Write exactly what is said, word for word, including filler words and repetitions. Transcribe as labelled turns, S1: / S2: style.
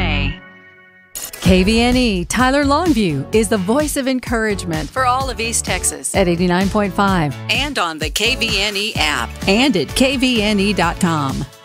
S1: today.
S2: K V N E Tyler Longview is the voice of encouragement for all of East Texas at eighty-nine point five
S1: And on the K V N E app.
S2: and at K V N E dot com.